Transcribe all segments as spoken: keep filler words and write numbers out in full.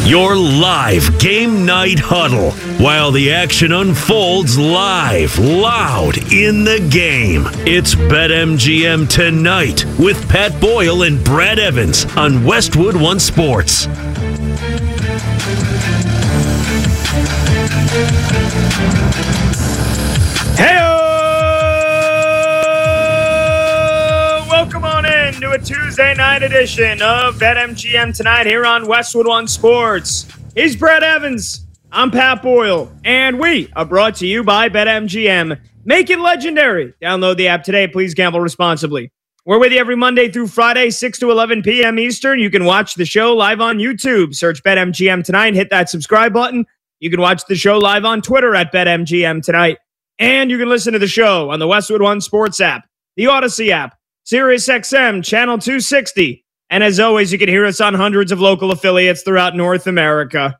Your live game night huddle while the action unfolds live, loud in the game. It's BetMGM Tonight with Pat Boyle and Brad Evans on Westwood One Sports. Hey, welcome on in to a Tuesday night edition of BetMGM Tonight here on Westwood One Sports. He's Brad Evans. I'm Pat Boyle, and we are brought to you by BetMGM. Make it legendary. Download the app today. Please gamble responsibly. We're with you every Monday through Friday, six to eleven p.m. Eastern. You can watch the show live on YouTube. Search BetMGM Tonight. Hit that subscribe button. You can watch the show live on Twitter at BetMGM Tonight. And you can listen to the show on the Westwood One Sports app, the Odyssey app, SiriusXM, Channel two sixty. And as always, you can hear us on hundreds of local affiliates throughout North America.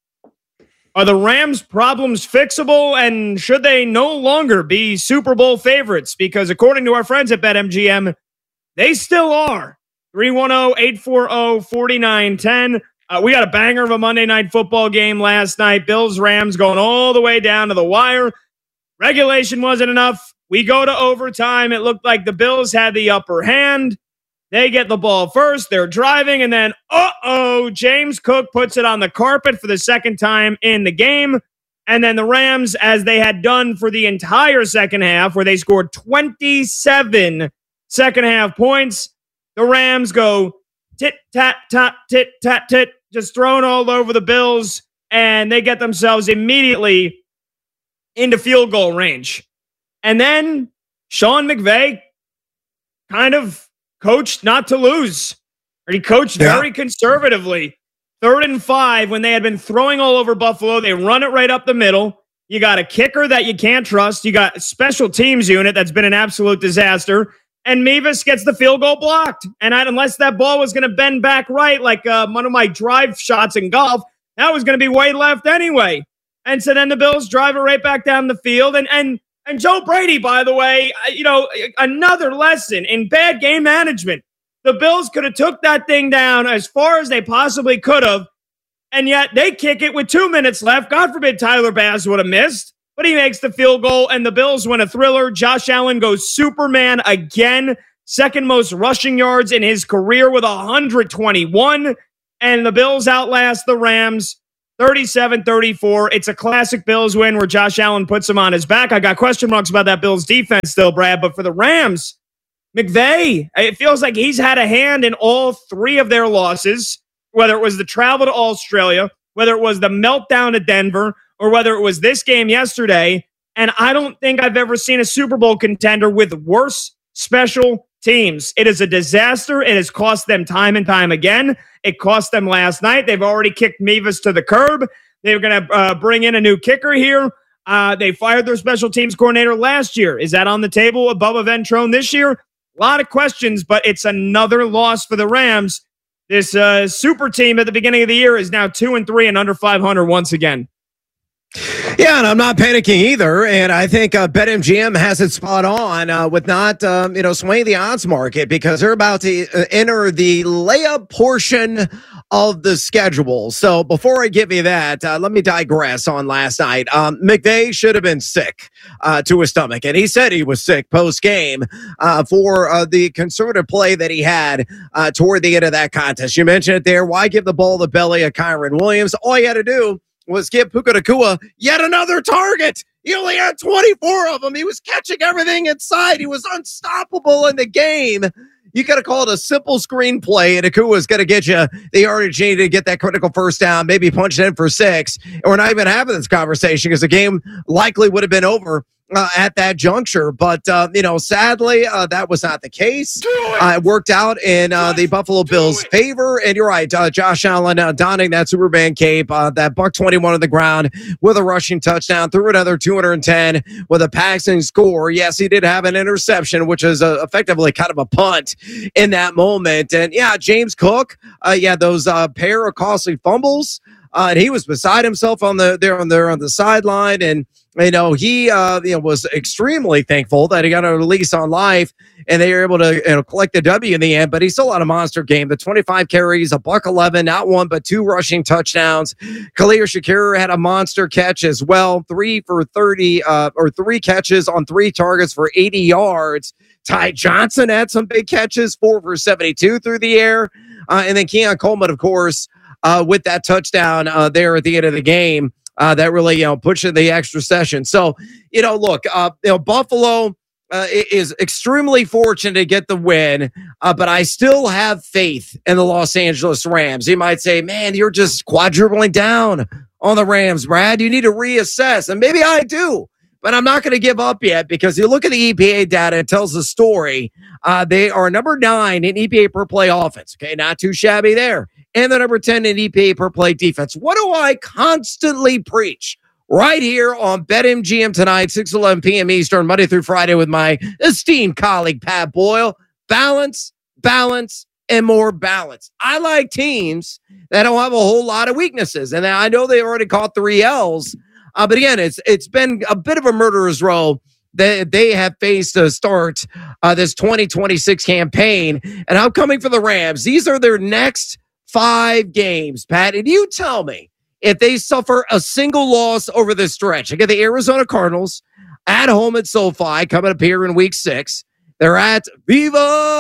Are the Rams' problems fixable, and should they no longer be Super Bowl favorites? Because according to our friends at BetMGM, they still are. three one zero, eight four zero, four nine one zero. Uh, we got a banger of a Monday Night Football game last night. Bills-Rams going all the way down to the wire. Regulation wasn't enough. We go to overtime. It looked like the Bills had the upper hand. They get the ball first. They're driving, and then, uh-oh, James Cook puts it on the carpet for the second time in the game. And then the Rams, as they had done for the entire second half, where they scored twenty-seven second-half points, the Rams go tit-tat-tat, tit-tat-tit, just thrown all over the Bills, and they get themselves immediately into field goal range. And then Sean McVay kind of coached not to lose. Or he coached yeah. very conservatively. Third and five, when they had been throwing all over Buffalo, they run it right up the middle. You got a kicker that you can't trust. You got a special teams unit that's been an absolute disaster. And Mevis gets the field goal blocked. And I, unless that ball was going to bend back right, like uh, one of my drive shots in golf, that was going to be way left anyway. And so then the Bills drive it right back down the field. And and and Joe Brady, by the way, you know, another lesson in bad game management. The Bills could have took that thing down as far as they possibly could have. And yet they kick it with two minutes left. God forbid Tyler Bass would have missed. But he makes the field goal, and the Bills win a thriller. Josh Allen goes Superman again. Second most rushing yards in his career with one hundred twenty-one. And the Bills outlast the Rams thirty-seven thirty-four. It's a classic Bills win where Josh Allen puts him on his back. I got question marks about that Bills defense still, Brad. But for the Rams, McVay, it feels like he's had a hand in all three of their losses, whether it was the travel to Australia, whether it was the meltdown at Denver, or whether it was this game yesterday. And I don't think I've ever seen a Super Bowl contender with worse special teams. It is a disaster. It has cost them time and time again. It cost them last night. They've already kicked Mevis to the curb. They're going to uh, bring in a new kicker here. Uh, they fired their special teams coordinator last year. Is that on the table above Ventrone this year? A lot of questions, but it's another loss for the Rams. This uh, super team at the beginning of the year is now two and three and under five hundred once again. Yeah, and I'm not panicking either. And I think uh, BetMGM has it spot on uh, with not, um, you know, swaying the odds market, because they're about to uh, enter the layup portion of the schedule. So before I give you that, uh, let me digress on last night. Um, McVay should have been sick uh, to his stomach, and he said he was sick post-game uh, for uh, the conservative play that he had uh, toward the end of that contest. You mentioned it there. Why give the ball the belly of Kyren Williams? All you had to do was give Puka Nacua yet another target. He only had twenty-four of them. He was catching everything inside. He was unstoppable in the game. You got to call it a simple screenplay, and Nakua's going to get you the yardage you need to get that critical first down, maybe punch it in for six. And we're not even having this conversation because the game likely would have been over Uh, at that juncture. But, uh, you know, sadly, uh, that was not the case. It. Uh, it worked out in uh, the Buffalo Bills' favor. And you're right, uh, Josh Allen uh, donning that Superman cape, uh, that buck twenty-one on the ground with a rushing touchdown, threw another two hundred ten with a passing score. Yes, he did have an interception, which is uh, effectively kind of a punt in that moment. And, yeah, James Cook, uh, yeah, those uh, pair of costly fumbles. Uh, and he was beside himself on the there on there on the sideline, and you know he uh, you know was extremely thankful that he got a release on life, and they were able to you know collect the W in the end. But he still had a monster game. The twenty-five carries, a buck eleven, not one but two rushing touchdowns. Khalil Shakir had a monster catch as well, three for thirty uh, or three catches on three targets for eighty yards. Ty Johnson had some big catches, four for seventy-two through the air, uh, and then Keon Coleman, of course. Uh, with that touchdown uh, there at the end of the game, uh, that really, you know, pushing the extra session. So, you know, look, uh, you know, Buffalo uh, is extremely fortunate to get the win, uh, but I still have faith in the Los Angeles Rams. You might say, man, you're just quadrupling down on the Rams, Brad. You need to reassess, and maybe I do. But I'm not going to give up yet because you look at the E P A data, it tells the story. Uh, they are number nine in E P A per play offense. Okay, not too shabby there. And the number ten in E P A per play defense. What do I constantly preach? Right here on BetMGM tonight, six eleven p.m. Eastern, Monday through Friday with my esteemed colleague, Pat Boyle. Balance, balance, and more balance. I like teams that don't have a whole lot of weaknesses. And I know they already caught three L's. Uh, but again, it's it's been a bit of a murderer's row that they have faced to start uh, this twenty twenty-six campaign. And I'm coming for the Rams. These are their next five games, Pat. And you tell me if they suffer a single loss over this stretch. They get the Arizona Cardinals at home at SoFi coming up here in week six. They're at Viva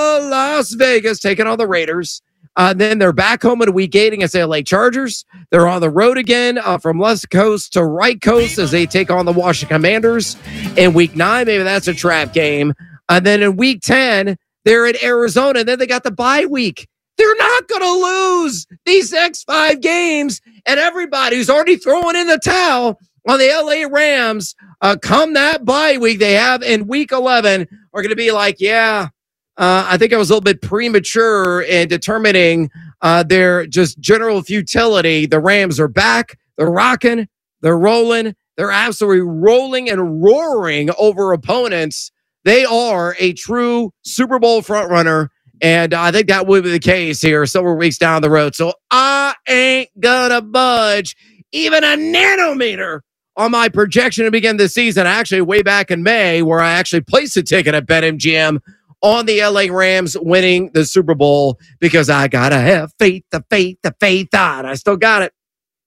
Las Vegas taking on the Raiders. Uh, then they're back home in week eight against the L A Chargers. They're on the road again uh, from left coast to right coast as they take on the Washington Commanders. In week nine, maybe that's a trap game. And then in week ten, they're at Arizona. And then they got the bye week. They're not going to lose these next five games. And everybody who's already throwing in the towel on the L A Rams uh, come that bye week they have in week eleven are going to be like, yeah, Uh, I think I was a little bit premature in determining uh, their just general futility. The Rams are back. They're rocking. They're rolling. They're absolutely rolling and roaring over opponents. They are a true Super Bowl frontrunner, and I think that will be the case here several weeks down the road. So I ain't gonna budge even a nanometer on my projection to begin the season. Actually, way back in May, where I actually placed a ticket at BetMGM on the L A Rams winning the Super Bowl because I gotta have faith, the faith, the faith on. I still got it.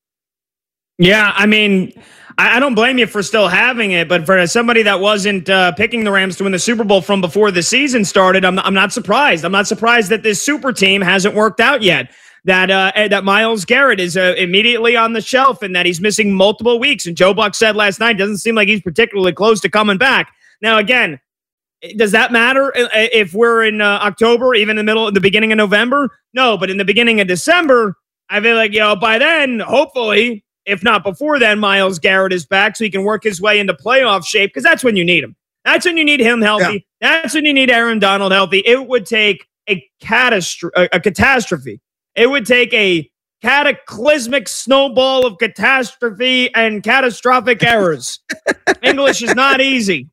Yeah, I mean, I, I don't blame you for still having it, but for somebody that wasn't uh, picking the Rams to win the Super Bowl from before the season started, I'm not, I'm not surprised. I'm not surprised that this super team hasn't worked out yet. That uh, that Myles Garrett is uh, immediately on the shelf and that he's missing multiple weeks. And Joe Buck said last night, doesn't seem like he's particularly close to coming back. Now, again, does that matter if we're in uh, October, even in the middle, the beginning of November? No, but in the beginning of December, I feel like, you know, by then, hopefully, if not before then, Myles Garrett is back so he can work his way into playoff shape because that's when you need him. That's when you need him healthy. Yeah. That's when you need Aaron Donald healthy. It would take a, catastro- a, a catastrophe. It would take a cataclysmic snowball of catastrophe and catastrophic errors. English is not easy.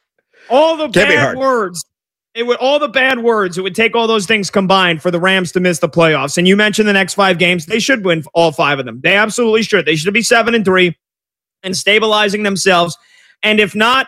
All the Can't bad words, it would all the bad words. It would take all those things combined for the Rams to miss the playoffs. And you mentioned the next five games; they should win all five of them. They absolutely should. They should be seven and three, and stabilizing themselves. And if not,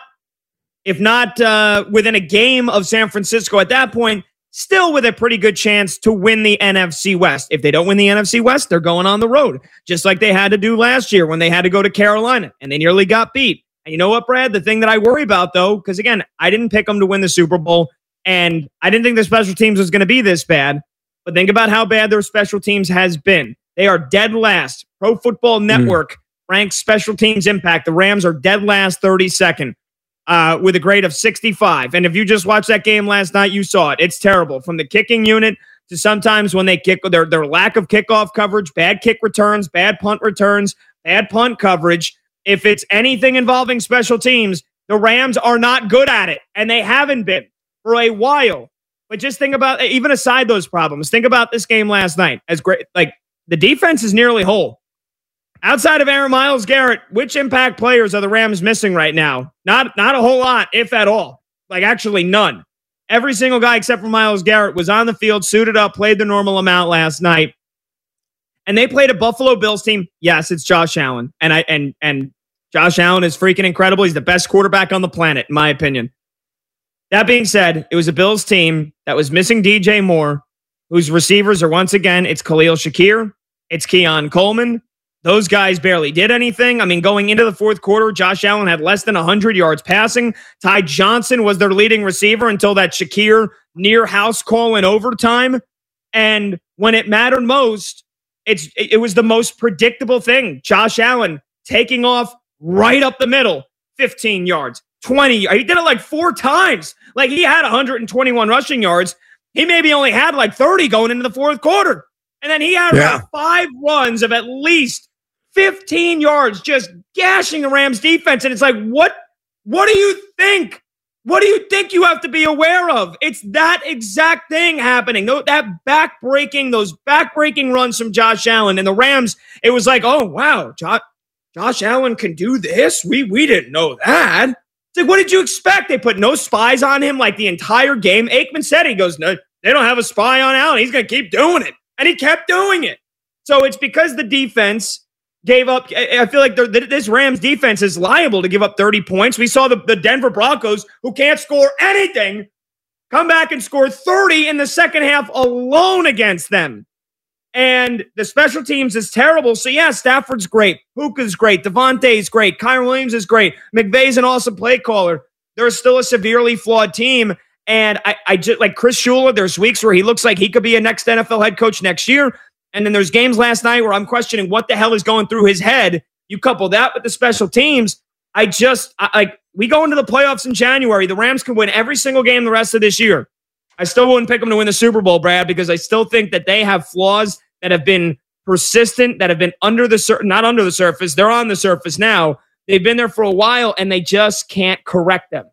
if not uh, within a game of San Francisco at that point, still with a pretty good chance to win the N F C West. If they don't win the N F C West, they're going on the road, just like they had to do last year when they had to go to Carolina and they nearly got beat. And you know what, Brad? The thing that I worry about, though, because, again, I didn't pick them to win the Super Bowl, and I didn't think their special teams was going to be this bad. But think about how bad their special teams has been. They are dead last. Pro Football Network mm. ranks special teams impact. The Rams are dead last, thirty-second, uh, with a grade of sixty-five. And if you just watched that game last night, you saw it. It's terrible. From the kicking unit to sometimes when they kick, their, their lack of kickoff coverage, bad kick returns, bad punt returns, bad punt coverage. If it's anything involving special teams, the Rams are not good at it, and they haven't been for a while. But just think about, even aside those problems, think about this game last night. As great, like the defense is nearly whole. Outside of Aaron Myles Garrett, which impact players are the Rams missing right now? Not, not a whole lot, if at all. Like actually none. Every single guy except for Myles Garrett was on the field, suited up, played the normal amount last night. And they played a Buffalo Bills team. Yes, it's Josh Allen. And I and and Josh Allen is freaking incredible. He's the best quarterback on the planet, in my opinion. That being said, it was a Bills team that was missing D J Moore, whose receivers are once again, it's Khalil Shakir, it's Keon Coleman. Those guys barely did anything. I mean, going into the fourth quarter, Josh Allen had less than one hundred yards passing. Ty Johnson was their leading receiver until that Shakir near house call in overtime. And when it mattered most, it's it was the most predictable thing. Josh Allen taking off right up the middle, fifteen yards, twenty. He did it like four times. Like he had one hundred twenty-one rushing yards. He maybe only had like thirty going into the fourth quarter. And then he had yeah. like five runs of at least fifteen yards, just gashing the Rams defense. And it's like, what, what do you think? What do you think you have to be aware of? It's that exact thing happening. That back-breaking, those back-breaking runs from Josh Allen. And the Rams, it was like, oh, wow, Josh, Josh Allen can do this? We, we didn't know that. It's like, what did you expect? They put no spies on him like the entire game. Aikman said, he goes, no, they don't have a spy on Allen. He's going to keep doing it. And he kept doing it. So it's because the defense gave up. I feel like this Rams defense is liable to give up thirty points. We saw the, the Denver Broncos, who can't score anything, come back and score thirty in the second half alone against them. And the special teams is terrible. So, yeah, Stafford's great. Puka's great. Devontae's great. Kyron Williams is great. McVay's an awesome play caller. They're still a severely flawed team. And I, I just like Chris Shula, there's weeks where he looks like he could be a next N F L head coach next year. And then there's games last night where I'm questioning what the hell is going through his head. You couple that with the special teams. I just, I, like, we go into the playoffs in January. The Rams can win every single game the rest of this year. I still wouldn't pick them to win the Super Bowl, Brad, because I still think that they have flaws that have been persistent, that have been under the sur- not under the surface. They're on the surface now. They've been there for a while, and they just can't correct them.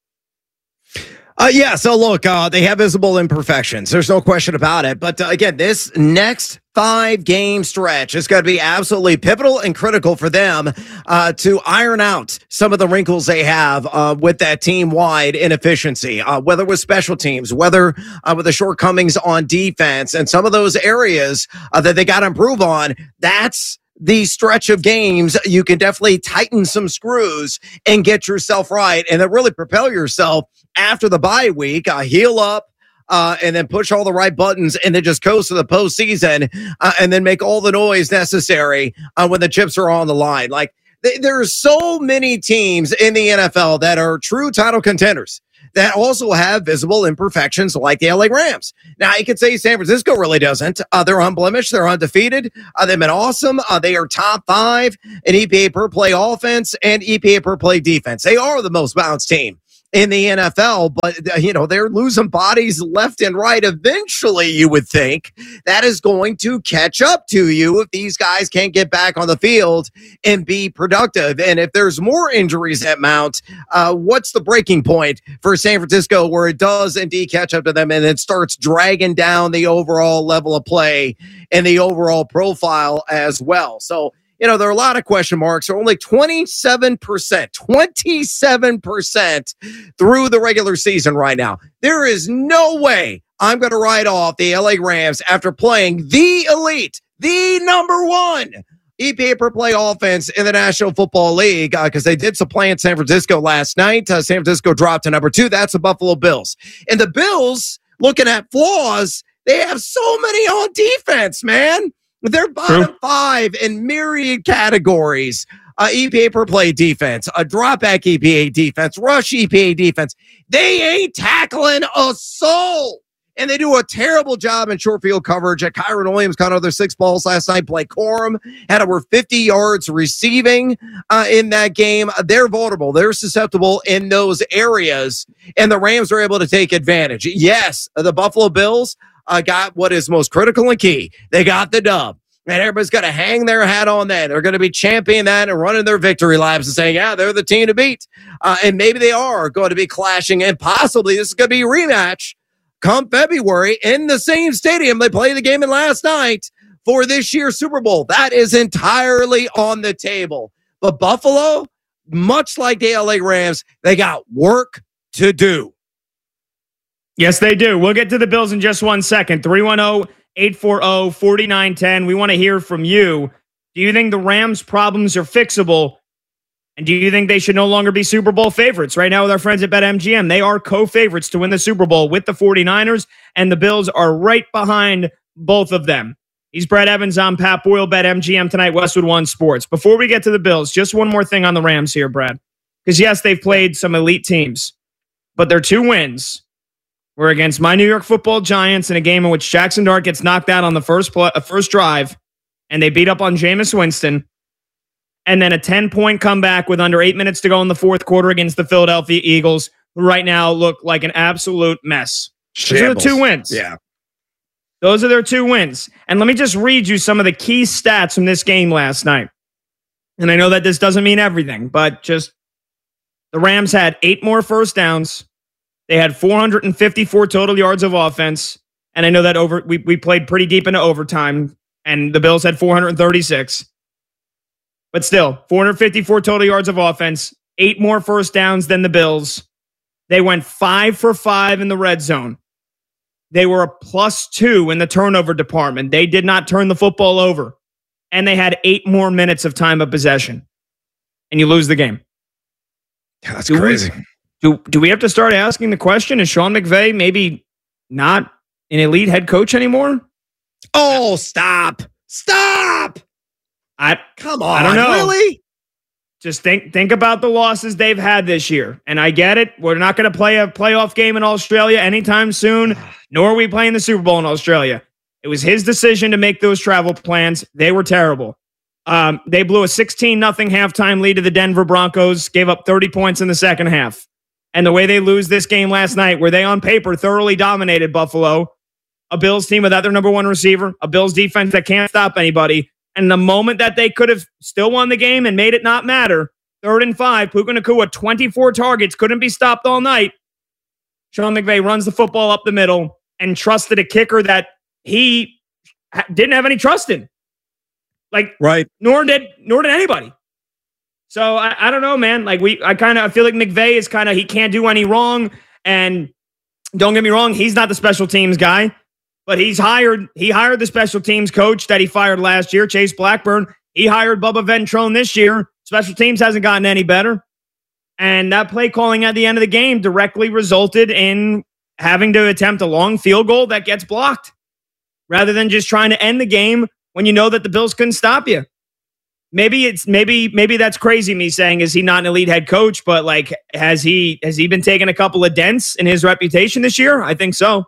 Uh, yeah, so look, uh, they have visible imperfections. There's no question about it. But uh, again, this next five-game stretch is going to be absolutely pivotal and critical for them uh, to iron out some of the wrinkles they have uh, with that team-wide inefficiency, uh, whether with special teams, whether uh, with the shortcomings on defense, and some of those areas uh, that they got to improve on. That's the stretch of games you can definitely tighten some screws and get yourself right, and then really propel yourself after the bye week, uh, heal up, uh, and then push all the right buttons, and then just coast to the postseason, uh, and then make all the noise necessary uh, when the chips are on the line. Like th- there are so many teams in the N F L that are true title contenders that also have visible imperfections like the L A Rams. Now, you could say San Francisco really doesn't. Uh, they're unblemished. They're undefeated. Uh, they've been awesome. Uh, they are top five in E P A per play offense and E P A per play defense. They are the most balanced team in the N F L, but, uh, you know, they're losing bodies left and right. Eventually, you would think that is going to catch up to you if these guys can't get back on the field and be productive. And if there's more injuries that mount, uh, what's the breaking point for San Francisco where it does indeed catch up to them and it starts dragging down the overall level of play and the overall profile as well? So, you know, there are a lot of question marks. They're only twenty-seven percent, twenty-seven percent through the regular season right now. There is no way I'm going to write off the L A Rams after playing the elite, the number one E P A per play offense in the National Football League, because uh, they did supplant San Francisco last night. Uh, San Francisco dropped to number two. That's the Buffalo Bills. And the Bills, looking at flaws, they have so many on defense, man. They're bottom True. five in myriad categories. Uh, E P A per play defense, a drop back E P A defense, rush E P A defense. They ain't tackling a soul. And they do a terrible job in short field coverage. At Kyron Williams caught another six balls last night. Blake Corum had over fifty yards receiving uh, in that game. They're vulnerable. They're susceptible in those areas. And the Rams are able to take advantage. Yes, the Buffalo Bills Uh, got what is most critical and key. They got the dub. And everybody's going to hang their hat on that. They're going to be championing that and running their victory laps and saying, yeah, they're the team to beat. Uh, and maybe they are going to be clashing, and possibly this is going to be a rematch come February in the same stadium they played the game in last night for this year's Super Bowl. That is entirely on the table. But Buffalo, much like the L A Rams, they got work to do. Yes, they do. We'll get to the Bills in just one second. three one zero, eight four zero, four nine one zero. We want to hear from you. Do you think the Rams' problems are fixable? And do you think they should no longer be Super Bowl favorites? Right now with our friends at BetMGM, they are co-favorites to win the Super Bowl with the 49ers, and the Bills are right behind both of them. He's Brett Evans. I'm Pat Boyle, BetMGM tonight, Westwood One Sports. Before we get to the Bills, just one more thing on the Rams here, Brad. Because yes, they've played some elite teams, but their two wins were against my New York Football Giants in a game in which Jackson Dart gets knocked out on the first play, uh, first drive, and they beat up on Jameis Winston. And then a ten-point comeback with under eight minutes to go in the fourth quarter against the Philadelphia Eagles, who right now look like an absolute mess. Those are the two wins. Yeah. Those are their two wins. And let me just read you some of the key stats from this game last night. And I know that this doesn't mean everything, but just the Rams had eight more first downs. They had four hundred fifty-four total yards of offense. And I know that over we, we played pretty deep into overtime, and the Bills had four hundred thirty-six. But still, four hundred fifty-four total yards of offense, eight more first downs than the Bills. They went five for five in the red zone. They were a plus two in the turnover department. They did not turn the football over. And they had eight more minutes of time of possession. And you lose the game. That's do crazy. We, do, do we have to start asking the question, is Sean McVay maybe not an elite head coach anymore? Oh, stop. Stop. I Come on. I don't know. Really? Just think think about the losses they've had this year. And I get it. We're not going to play a playoff game in Australia anytime soon, nor are we playing the Super Bowl in Australia. It was his decision to make those travel plans. They were terrible. Um, they blew a sixteen nothing halftime lead to the Denver Broncos, gave up thirty points in the second half. And the way they lose this game last night, where they on paper thoroughly dominated Buffalo, a Bills team without their number one receiver, a Bills defense that can't stop anybody. And the moment that they could have still won the game and made it not matter, third and five, Puka Nacua, twenty-four targets, couldn't be stopped all night. Sean McVay runs the football up the middle and trusted a kicker that he didn't have any trust in. Like, right. Nor did nor did anybody. So I, I don't know, man. Like we, I kind of I feel like McVay is kind of he can't do any wrong. And don't get me wrong, he's not the special teams guy. But he's hired, he hired the special teams coach that he fired last year, Chase Blackburn. He hired Bubba Ventrone this year. Special teams hasn't gotten any better. And that play calling at the end of the game directly resulted in having to attempt a long field goal that gets blocked rather than just trying to end the game when you know that the Bills couldn't stop you. Maybe it's maybe maybe that's crazy me saying is he not an elite head coach, but like has he has he been taking a couple of dents in his reputation this year? I think so.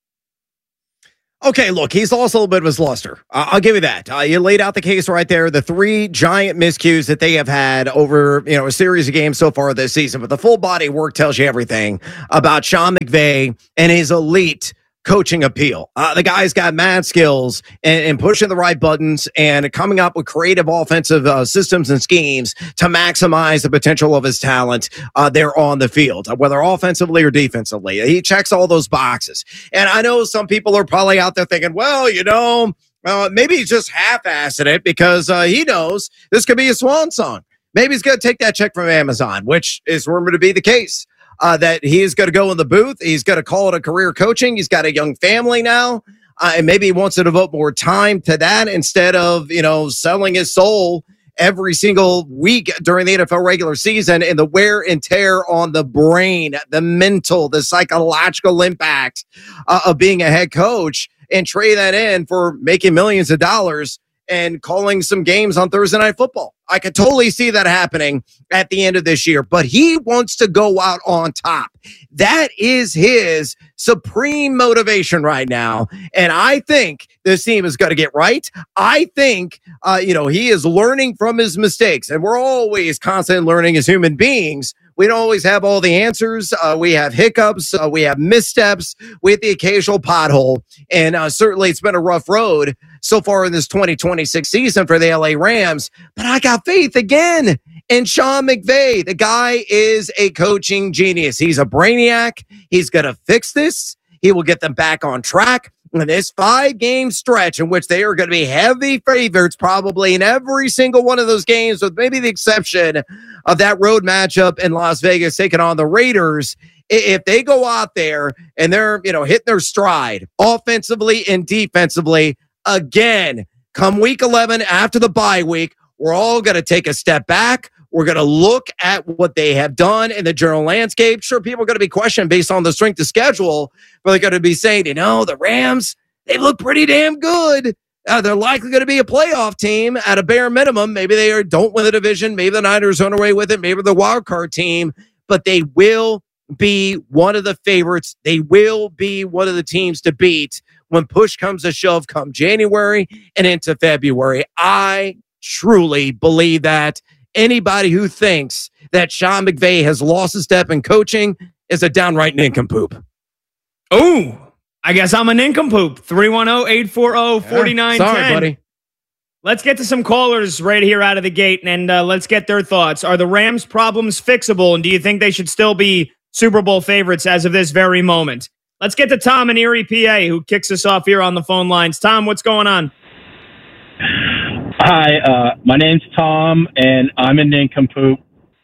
Okay, look, he's lost a little bit of his luster. Uh, I'll give you that. Uh, you laid out the case right there. The three giant miscues that they have had over, you know, a series of games so far this season. But the full body work tells you everything about Sean McVay and his elite coaching appeal. Uh, the guy's got mad skills and, and pushing the right buttons and coming up with creative offensive uh, systems and schemes to maximize the potential of his talent uh, there on the field, uh, whether offensively or defensively. He checks all those boxes. And I know some people are probably out there thinking, well, you know, uh, maybe he's just half-assing it because uh, he knows this could be a swan song. Maybe he's going to take that check from Amazon, which is rumored to be the case. Uh, that he is going to go in the booth. He's going to call it a career coaching. He's got a young family now. Uh, and maybe he wants to devote more time to that instead of, you know, selling his soul every single week during the N F L regular season and the wear and tear on the brain, the mental, the psychological impact uh, of being a head coach and trade that in for making millions of dollars and calling some games on Thursday Night Football. I could totally see that happening at the end of this year, but he wants to go out on top. That is his supreme motivation right now. And I think this team is going to get right. I think, uh, you know, he is learning from his mistakes, and we're always constantly learning as human beings. We don't always have all the answers. Uh, we have hiccups. Uh, we have missteps. We have the occasional pothole. And uh, certainly it's been a rough road so far in this twenty twenty-six season for the L A Rams. But I got faith again in Sean McVay. The guy is a coaching genius. He's a brainiac. He's going to fix this. He will get them back on track. in this five-game stretch in which they are going to be heavy favorites probably in every single one of those games, with maybe the exception of that road matchup in Las Vegas taking on the Raiders. If they go out there and they're, you know, hitting their stride offensively and defensively, again, come week eleven after the bye week, we're all going to take a step back. We're going to look at what they have done in the general landscape. Sure, people are going to be questioning based on the strength of schedule, but they're going to be saying, you know, the Rams, they look pretty damn good. Uh, they're likely going to be a playoff team at a bare minimum. Maybe they are, don't win the division. Maybe the Niners run away with it. Maybe the wild card team, but they will be one of the favorites. They will be one of the teams to beat when push comes to shove come January and into February. I truly believe that. Anybody who thinks that Sean McVay has lost a step in coaching is a downright nincompoop. Oh, I guess I'm a nincompoop. three one zero, eight four zero, four nine one zero. Sorry, buddy. Let's get to some callers right here out of the gate, and uh, let's get their thoughts. Are the Rams' problems fixable, and do you think they should still be Super Bowl favorites as of this very moment? Let's get to Tom in Erie, P A, who kicks us off here on the phone lines. Tom, what's going on? Hi, uh, my name's Tom, and I'm a nincompoop.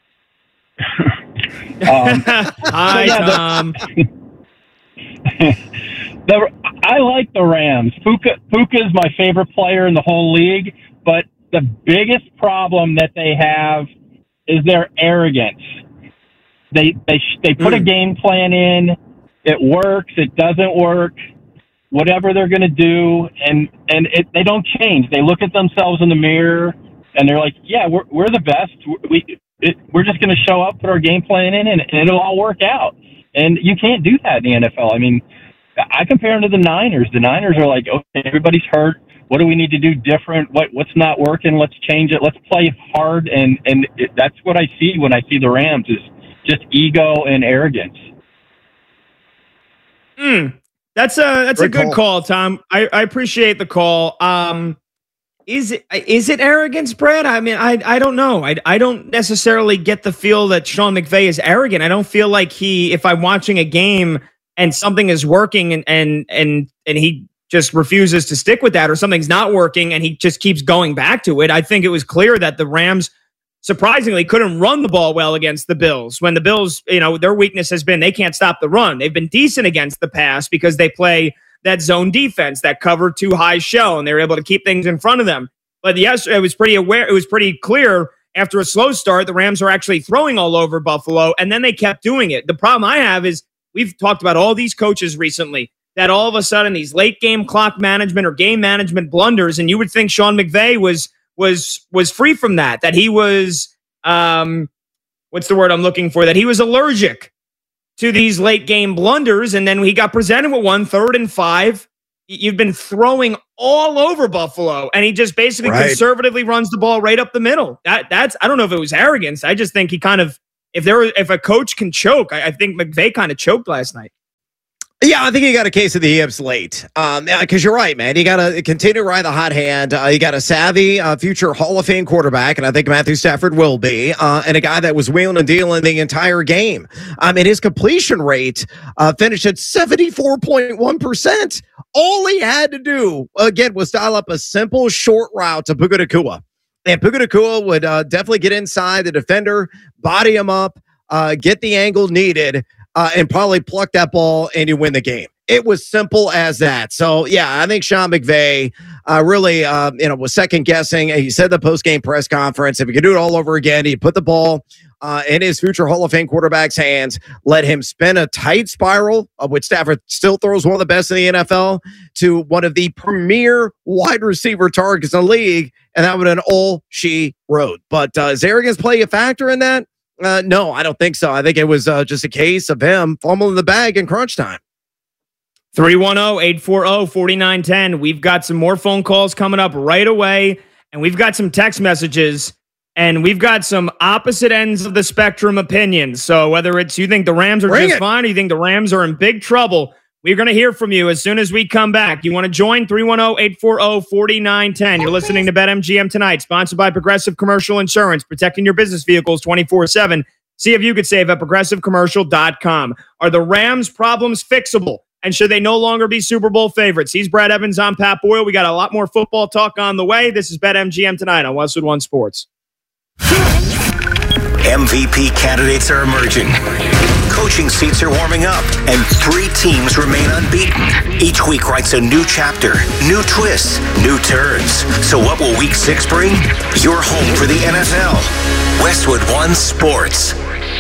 um, Hi, yeah, Tom. The, the, I like the Rams. Puka, Puka is my favorite player in the whole league, but the biggest problem that they have is their arrogance. They they they put mm. a game plan in. It works. It doesn't work. Whatever they're going to do, and and it, they don't change. They look at themselves in the mirror, and they're like, "Yeah, we're we're the best. We it, we're just going to show up, put our game plan in, and, and it'll all work out." And you can't do that in the N F L. I mean, I compare them to the Niners. The Niners are like, "Okay, everybody's hurt. What do we need to do different? What what's not working? Let's change it. Let's play hard." And and it, that's what I see when I see the Rams is just ego and arrogance. Hmm. That's a that's Great a good call. call, Tom. I, I appreciate the call. Um, is it is it arrogance, Brad? I mean, I I don't know. I I don't necessarily get the feel that Sean McVay is arrogant. I don't feel like he, if I'm watching a game and something is working and and and and he just refuses to stick with that, or something's not working and he just keeps going back to it. I think it was clear that the Rams surprisingly couldn't run the ball well against the Bills, when the Bills, you know, their weakness has been they can't stop the run. They've been decent against the pass because they play that zone defense, that cover two high shell, and they're able to keep things in front of them. But yes, it was pretty aware. It was pretty clear after a slow start, the Rams are actually throwing all over Buffalo, and then they kept doing it. The problem I have is we've talked about all these coaches recently that all of a sudden these late game clock management or game management blunders, and you would think Sean McVay was was was free from that, that he was, um, what's the word I'm looking for, that he was allergic to these late game blunders, and then he got presented with one, third and five. You've been throwing all over Buffalo, and he just basically right. conservatively runs the ball right up the middle. That That's, I don't know if it was arrogance. I just think he kind of, if there was, if a coach can choke, I, I think McVay kind of choked last night. Yeah, I think he got a case of the hips late. Um, yeah, because you're right, man. You got to continue to ride the hot hand. Uh, you got a savvy uh, future Hall of Fame quarterback, and I think Matthew Stafford will be, uh, and a guy that was wheeling and dealing the entire game. I mean, his completion rate uh, finished at seventy-four point one percent. All he had to do, again, was dial up a simple short route to Puka Nacua. And Puka Nacua would uh, definitely get inside the defender, body him up, uh, get the angle needed, Uh, and probably pluck that ball and you win the game. It was simple as that. So, yeah, I think Sean McVay uh, really, uh, you know, was second guessing. He said the post-game press conference, if he could do it all over again, he'd put the ball uh, in his future Hall of Fame quarterback's hands, let him spin a tight spiral, of which Stafford still throws one of the best in the N F L, to one of the premier wide receiver targets in the league, and that would have been all she wrote. But uh, is arrogance play a factor in that? Uh, no, I don't think so. I think it was uh, just a case of him fumbling the bag in crunch time. three one zero, eight four zero, four nine one zero. We've got some more phone calls coming up right away, and we've got some text messages, and we've got some opposite ends of the spectrum opinions. So whether it's you think the Rams are Bring just it. fine or you think the Rams are in big trouble, we're going to hear from you as soon as we come back. You want to join? three one zero, eight four zero, four nine one zero. You're listening to BetMGM Tonight, sponsored by Progressive Commercial Insurance, protecting your business vehicles twenty-four seven. See if you could save at progressive commercial dot com. Are the Rams' problems fixable? And should they no longer be Super Bowl favorites? He's Brad Evans. I'm Pat Boyle. We got a lot more football talk on the way. This is BetMGM tonight on Westwood One Sports. M V P candidates are emerging. Coaching seats are warming up, and three teams remain unbeaten. Each week writes a new chapter, new twists, new turns. So what will week six bring? You're home for the N F L. Westwood One Sports.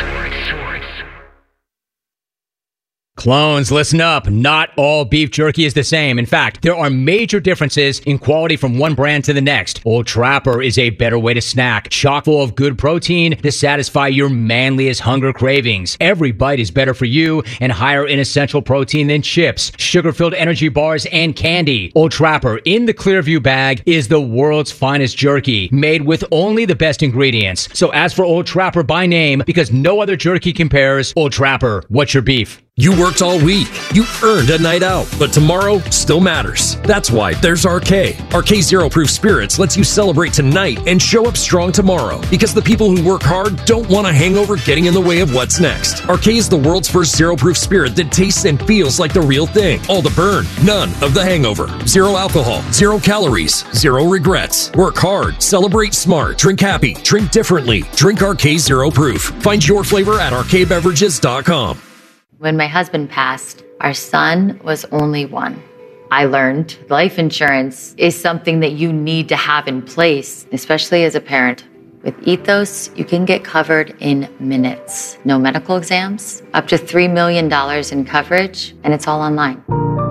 Clones, listen up. Not all beef jerky is the same. In fact, there are major differences in quality from one brand to the next. Old Trapper is a better way to snack, chock full of good protein to satisfy your manliest hunger cravings. Every bite is better for you and higher in essential protein than chips, sugar-filled energy bars, and candy. Old Trapper in the Clearview bag is the world's finest jerky, made with only the best ingredients. So ask for Old Trapper by name because no other jerky compares. Old Trapper, what's your beef? You worked all week. You earned a night out, but tomorrow still matters. That's why there's R K. R K Zero Proof Spirits lets you celebrate tonight and show up strong tomorrow. Because the people who work hard don't want a hangover getting in the way of what's next. R K is the world's first zero proof spirit that tastes and feels like the real thing. All the burn, none of the hangover. Zero alcohol, zero calories, zero regrets. Work hard, celebrate smart, drink happy, drink differently. Drink R K Zero Proof. Find your flavor at R K beverages dot com. When my husband passed, our son was only one. I learned life insurance is something that you need to have in place, especially as a parent. With Ethos, you can get covered in minutes. No medical exams, up to three million dollars in coverage, and it's all online.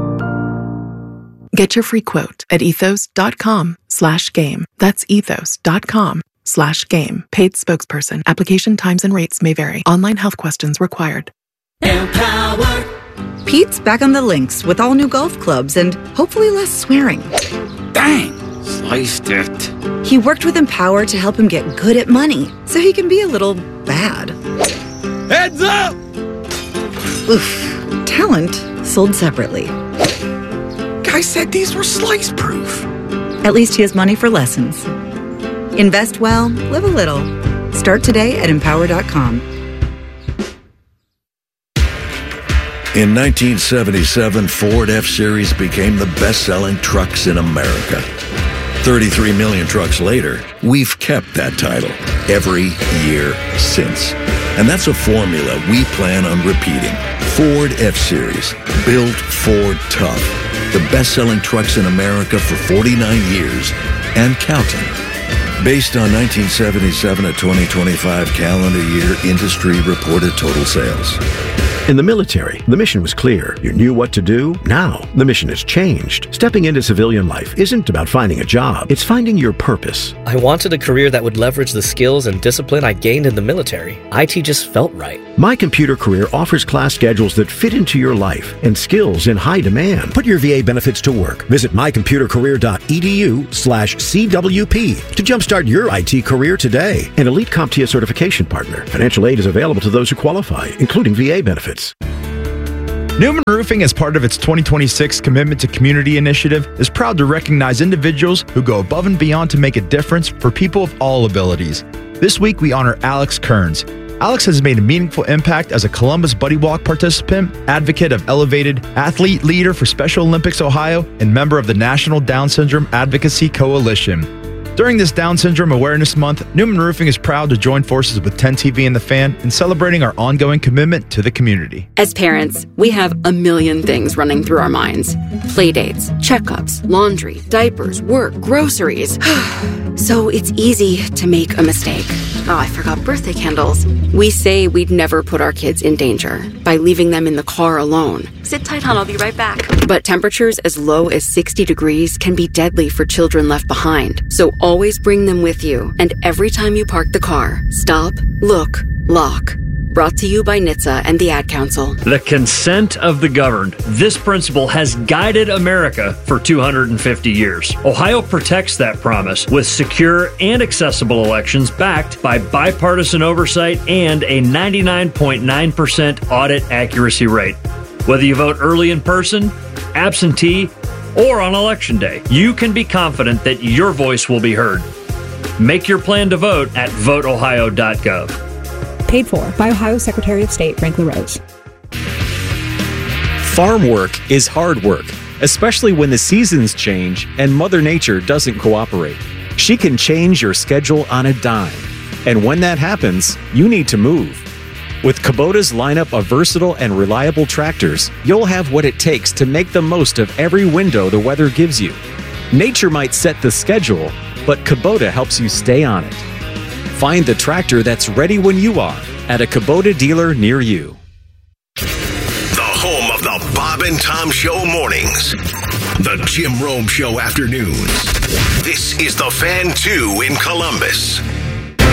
Get your free quote at ethos.com slash game. That's ethos.com slash game. Paid spokesperson. Application times and rates may vary. Online health questions required. Empower. Pete's back on the links with all new golf clubs and hopefully less swearing. Dang, sliced it. He worked with Empower to help him get good at money so he can be a little bad. Heads up! Oof. Talent sold separately. Guy said these were slice proof. At least he has money for lessons. Invest well, live a little. Start today at empower dot com. In nineteen seventy-seven, Ford F-Series became the best-selling trucks in America. thirty-three million trucks later, we've kept that title every year since. And that's a formula we plan on repeating. Ford F-Series, built Ford tough. The best-selling trucks in America for forty-nine years and counting. Based on nineteen seventy-seven to twenty twenty-five calendar year industry reported total sales. In the military, the mission was clear. You knew what to do. Now, the mission has changed. Stepping into civilian life isn't about finding a job. It's finding your purpose. I wanted a career that would leverage the skills and discipline I gained in the military. I T just felt right. My Computer Career offers class schedules that fit into your life and skills in high demand. Put your V A benefits to work. Visit my computer career dot e d u slash C W P to jumpstart your I T career today. An Elite CompTIA certification partner. Financial aid is available to those who qualify, including V A benefits. Newman Roofing, as part of its twenty twenty-six Commitment to Community initiative, is proud to recognize individuals who go above and beyond to make a difference for people of all abilities. This week, we honor Alex Kearns. Alex has made a meaningful impact as a Columbus Buddy Walk participant, advocate of Elevated, athlete leader for Special Olympics Ohio, and member of the National Down Syndrome Advocacy Coalition. During this Down Syndrome Awareness Month, Newman Roofing is proud to join forces with ten T V and The Fan in celebrating our ongoing commitment to the community. As parents, we have a million things running through our minds. Playdates, checkups, laundry, diapers, work, groceries. So it's easy to make a mistake. Oh, I forgot birthday candles. We say we'd never put our kids in danger by leaving them in the car alone. Sit tight, hon, I'll be right back. But temperatures as low as sixty degrees can be deadly for children left behind. So always bring them with you. And every time you park the car, stop, look, lock. Brought to you by N H T S A and the Ad Council. The consent of the governed. This principle has guided America for two hundred fifty years. Ohio protects that promise with secure and accessible elections backed by bipartisan oversight and a ninety-nine point nine percent audit accuracy rate. Whether you vote early in person, absentee, or on Election Day, you can be confident that your voice will be heard. Make your plan to vote at vote ohio dot gov. Paid for by Ohio Secretary of State Frank LaRose. Farm work is hard work, especially when the seasons change and Mother Nature doesn't cooperate. She can change your schedule on a dime. And when that happens, you need to move. With Kubota's lineup of versatile and reliable tractors, you'll have what it takes to make the most of every window the weather gives you. Nature might set the schedule, but Kubota helps you stay on it. Find the tractor that's ready when you are at a Kubota dealer near you. The home of the Bob and Tom Show mornings. The Jim Rome Show afternoons. This is the Fan two in Columbus.